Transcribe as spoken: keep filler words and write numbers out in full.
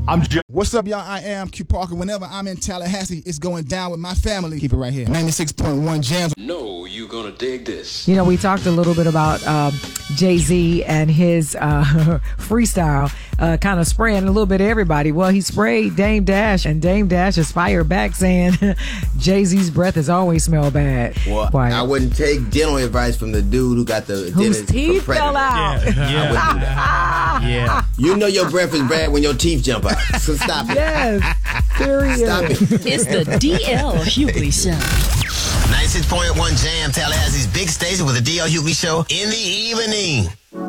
I'm just. What's up, y'all? I am Q Parker. Whenever I'm in Tallahassee, it's going down with my family. Keep it right here. ninety-six point one Jams. No, you gonna dig this. You know, we talked a little bit about um, Jay-Z and his uh, freestyle uh, kind of spraying a little bit of everybody. Well, he sprayed Dame Dash, and Dame Dash is fired back saying Jay-Z's breath has always smelled bad. Well, Quiet. I wouldn't take dental advice from the dude who got the Whose dentist teeth from Predator. fell out. Yeah. I wouldn't do that. Yeah. You know your breath is bad when your teeth jump out. So stop it. Yes, period. Stop it. It's the D L Hughley Show. ninety-six point one Jam, Tallahassee's big station with the D L Hughley Show in the evening.